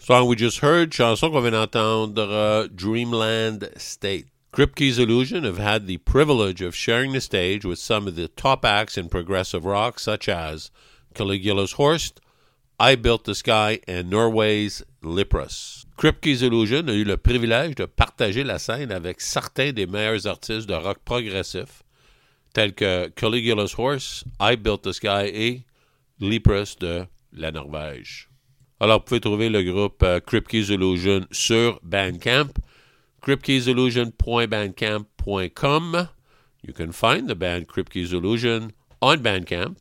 Song we just heard, chanson qu'on vient d'entendre, Dreamland State. Kripke's Illusion have had the privilege of sharing the stage with some of the top acts in progressive rock, such as Caligula's Horst, I Built the Sky, and Norway's Leprous. Kripke's Illusion a eu le privilège de partager la scène avec certains des meilleurs artistes de rock progressif, tels que Caligula's Horse, I Built the Sky et Leprous de la Norvège. Alors, vous pouvez trouver le groupe Kripke's Illusion sur Bandcamp, kripke'sillusion.bandcamp.com. You can find the band Kripke's Illusion on Bandcamp,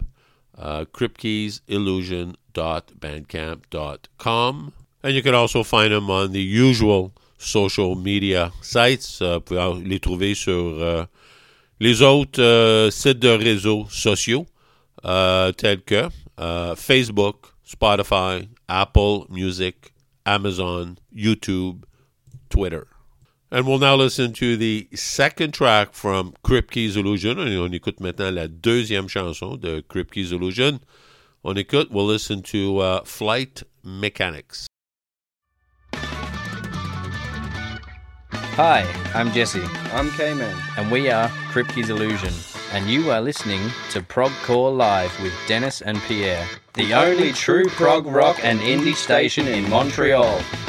kripke'sillusion.bandcamp.com. And you can also find them on the usual social media sites. Vous pouvez les trouver sur les autres sites de réseaux sociaux, tels que Facebook, Spotify, Apple Music, Amazon, YouTube, Twitter. And we'll now listen to the second track from Kripke's Illusion. On écoute maintenant la deuxième chanson de Kripke's Illusion. On écoute, we'll listen to Flight Mechanics. Hi, I'm Jesse. I'm K-Man. And we are Kripke's Illusion. And you are listening to Progcore Live with Dennis and Pierre. The only true prog rock and indie station in Montreal.